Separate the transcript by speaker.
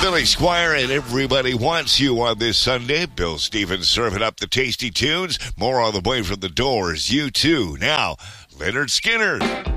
Speaker 1: Billy Squire and Everybody Wants You on this Sunday. Bill Stevens serving up the tasty tunes. More on the way from the Doors. You too. Now, Leonard Skinner.